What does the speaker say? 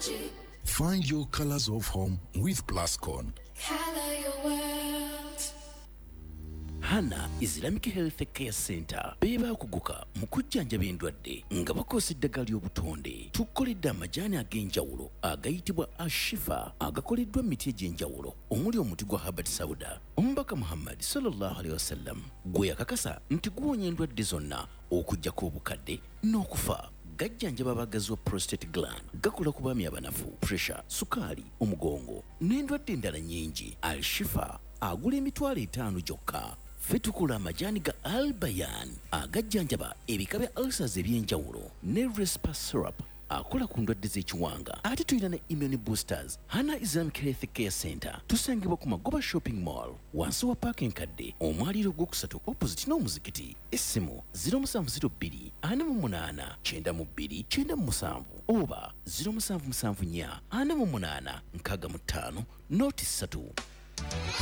Find your colors of home with Plascon. Color your world. Hana Islamic Health Care Center beba kuguka mukujjanja endwadde nga bakosa eddagala ly'obutonde. Tukoledde amajaani ag'enjawulo agayitibwa Ashifa agakoleddwa emiti egy'enjawulo omuli omuti gwa Habat Sauda. Omubaka Muhammad sallallahu alaihi wasallam gwe yakakasa nti guwonya endwadde zonna okuggyako obukadde n'okufa. Gajjanjaba abagazi wa prostate gland, gakola ku baami abanafu, pressure, sukaali, omugongo n'endwadde endala nnyingi. Al-Shifa agula $5 gyokka. Ffe tukula amajaani ga Al-Bayan agajjanjaba ebika bya ulcers eby'enjawulo ne Respa syrup akola ku ndwadde z'ekiwanga. Ate tulina ne immune boosters. Hana Islamic Health Care Center tusangibwa ku Magoba Shopping Mall wansi wa parking kadde omwaliro ogwokusatu opposite n'omuzikiti. Essimu 0702 48 92 97 oba 0774 48 65 noti 3.